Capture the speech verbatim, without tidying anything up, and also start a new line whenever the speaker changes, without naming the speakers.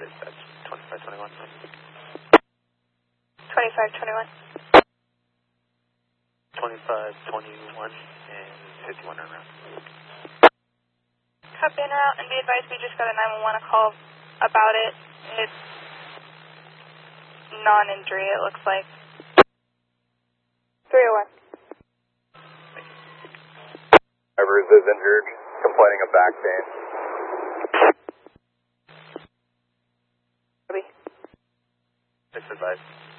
dispatch, twenty-five twenty-one.
twenty-five twenty-one.
twenty-five twenty-one and fifty-one around.
Copy en route, and be advised we just got a nine one one call about it. It's non-injury, it looks like. three oh one.
Evers is injured, complaining of back pain.
Copy.
Six advised.